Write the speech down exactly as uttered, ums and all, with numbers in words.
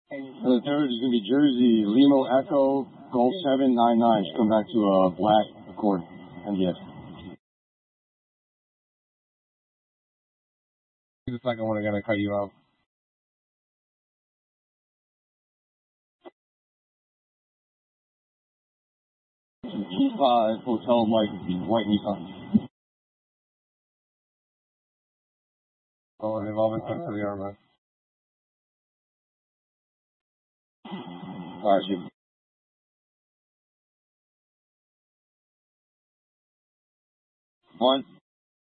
And the third is going to be Jersey, Limo Echo, Golf seven nine nine. Should come back to a black Accord, M D X. The second one, I'm going to cut you out. G five Hotel Mike, white Nissan. Oh, they've all been sent to the armor. Alright, shoot. One.